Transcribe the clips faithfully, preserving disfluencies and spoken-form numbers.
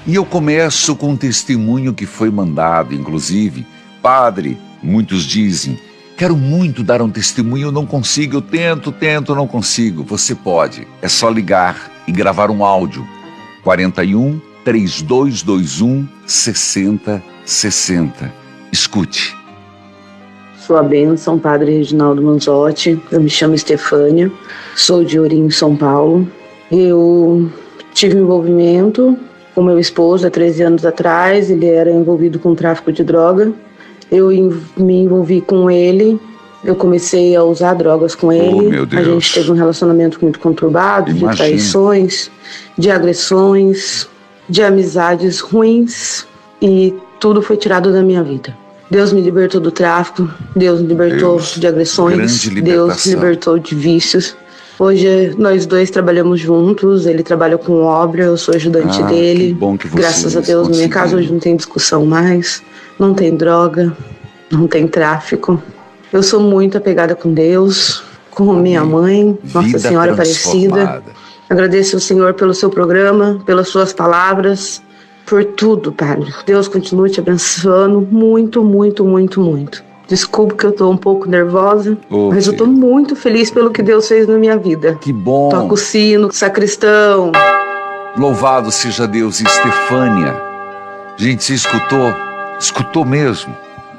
E eu começo com um testemunho que foi mandado, inclusive. Padre, muitos dizem, quero muito dar um testemunho, eu não consigo, eu tento, tento, não consigo. Você pode, é só ligar e gravar um áudio. quarenta e um, trinta e dois vinte e um, sessenta, sessenta. Escute. Sua bênção, Padre Reginaldo Manzotti. Eu me chamo Estefânia, sou de Ourinhos, São Paulo. Eu tive envolvimento com meu esposo há treze anos atrás. Ele era envolvido com tráfico de droga. Eu me envolvi com ele. Eu comecei a usar drogas com ele. Oh, meu Deus. A gente teve um relacionamento muito conturbado, Imagina. de traições, de agressões, de amizades ruins, e tudo foi tirado da minha vida. Deus me libertou do tráfico, Deus me libertou Deus, de agressões, grande Deus me libertou de vícios. Hoje nós dois trabalhamos juntos, ele trabalha com obra, eu sou ajudante ah, dele. Que bom que vocês Graças a Deus, na minha casa hoje não tem discussão mais, não tem droga, não tem tráfico. Eu sou muito apegada com Deus, com Amém. Minha mãe, Nossa Vida Senhora Aparecida. Agradeço ao Senhor pelo seu programa, pelas suas palavras, por tudo, Padre. Deus continue te abençoando muito, muito, muito, muito. Desculpe que eu tô um pouco nervosa, oh, mas filho. Eu tô muito feliz pelo que Deus fez na minha vida. Que bom. Toca o sino, sacristão. Louvado seja Deus. Estefânia. Gente, você escutou? Escutou mesmo.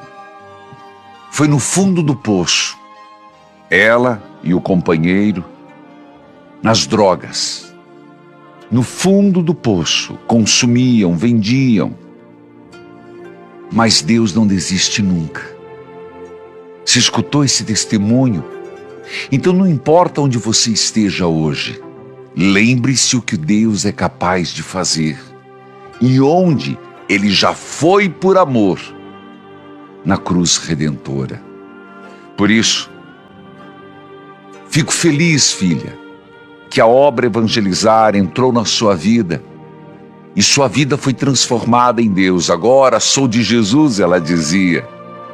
Foi no fundo do poço. Ela e o companheiro nas drogas. No fundo do poço. Consumiam, vendiam. Mas Deus não desiste nunca. Você escutou esse testemunho? Então não importa onde você esteja hoje, lembre-se o que Deus é capaz de fazer e onde Ele já foi por amor na cruz redentora. Por isso, fico feliz, filha, que a obra Evangelizar entrou na sua vida e sua vida foi transformada em Deus. Agora sou de Jesus, ela dizia.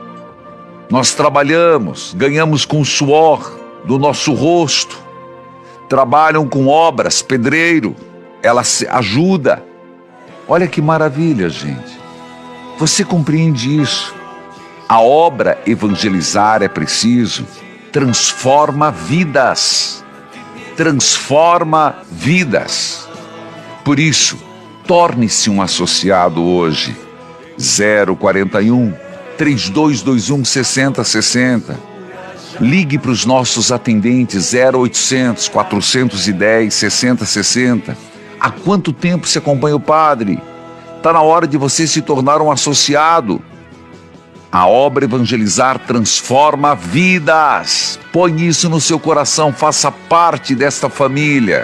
Nós trabalhamos, ganhamos com o suor do nosso rosto. Trabalham com obras, pedreiro, ela ajuda. Olha que maravilha, gente. Você compreende isso? A obra Evangelizar é preciso, transforma vidas. Transforma vidas. Por isso, torne-se um associado hoje. zero quarenta e um, trinta e dois vinte e um, sessenta, sessenta. Ligue para os nossos atendentes zero oitocentos, quatrocentos e dez, sessenta, sessenta. Há quanto tempo você acompanha o padre? Está na hora de você se tornar um associado. A obra Evangelizar transforma vidas. Põe isso no seu coração, faça parte desta família.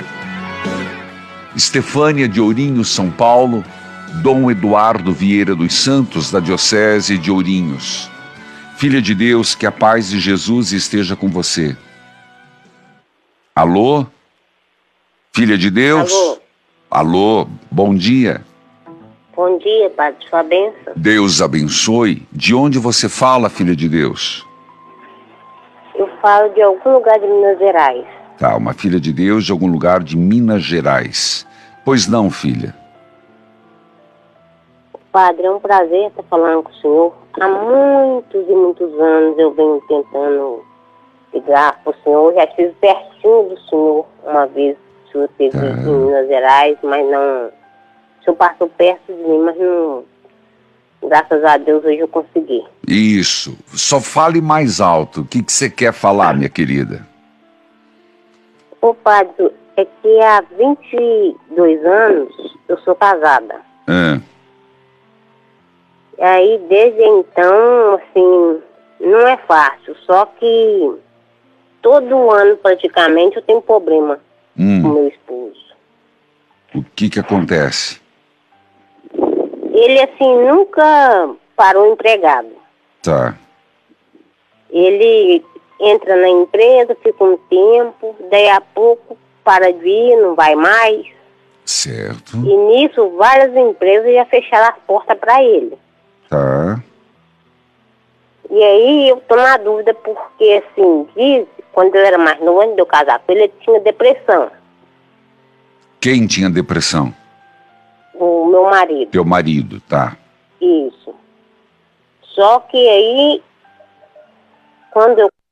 Estefânia de Ourinhos, São Paulo, Dom Eduardo Vieira dos Santos, da Diocese de Ourinhos. Filha de Deus, que a paz de Jesus esteja com você. Alô? Filha de Deus? Alô? Alô, bom dia. Bom dia, Padre, sua bênção. Deus abençoe. De onde você fala, filha de Deus? Eu falo de algum lugar de Minas Gerais. Tá, uma filha de Deus de algum lugar de Minas Gerais. Pois não, filha. Padre, é um prazer estar falando com o senhor. Há muitos e muitos anos eu venho tentando ligar para o senhor. Já estive pertinho do senhor uma vez. O senhor esteve tá. em Minas Gerais, mas não... O senhor passou perto de mim, mas não... Graças a Deus hoje eu consegui. Isso. Só fale mais alto. O que, que você quer falar, minha querida? Ô, padre, é que há vinte e dois anos eu sou casada. É. E aí, desde então, assim, não é fácil. Só que todo ano, praticamente, eu tenho problema hum. com meu esposo. O que que acontece? Ele, assim, nunca parou empregado. Tá. Ele entra na empresa, fica um tempo, daí a pouco para de ir, não vai mais. Certo. E nisso, várias empresas já fecharam as portas para ele. Tá. E aí eu tô na dúvida porque, assim, diz, quando eu era mais novo, antes de eu casar com ele, ele tinha depressão. Quem tinha depressão? O meu marido. Teu marido, tá. Isso. Só que aí, quando eu